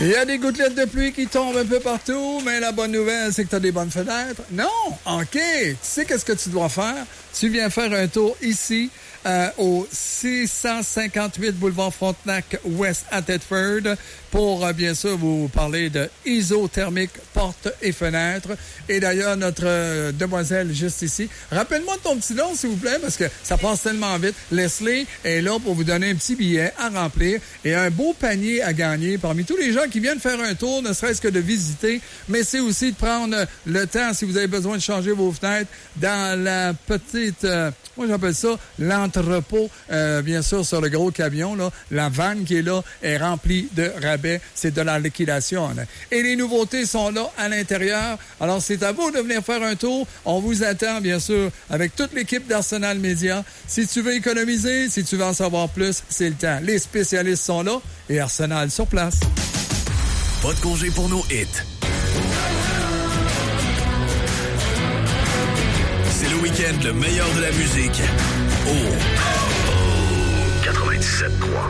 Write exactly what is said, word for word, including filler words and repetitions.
Il y a des gouttelettes de pluie qui tombent un peu partout, mais la bonne nouvelle, c'est que tu as des bonnes fenêtres. Non? OK. Tu sais qu'est-ce que tu dois faire? Tu viens faire un tour ici, euh, au six cent cinquante-huit boulevard Frontenac Ouest à Thetford pour, euh, bien sûr, vous parler de isothermique porte et fenêtres. Et d'ailleurs, notre euh, demoiselle juste ici, rappelle-moi de ton petit nom, s'il vous plaît, parce que ça passe tellement vite. Leslie est là pour vous donner un petit billet à remplir et un beau panier à gagner parmi tous les gens qui viennent faire un tour, ne serait-ce que de visiter, mais c'est aussi de prendre le temps, si vous avez besoin de changer vos fenêtres, dans la petite, euh, moi j'appelle ça l'entrepôt, euh, bien sûr, sur le gros camion, là. La vanne qui est là est remplie de rabais. C'est de la liquidation. Hein. Et les nouveautés sont là à l'intérieur. Alors, c'est à vous de venir faire un tour. On vous attend, bien sûr, avec toute l'équipe d'Arsenal Média. Si tu veux économiser, si tu veux en savoir plus, c'est le temps. Les spécialistes sont là et Arsenal sur place. Pas de congé pour nos hits. C'est le week-end le meilleur de la musique. Oh! quatre-vingt-dix-sept trois.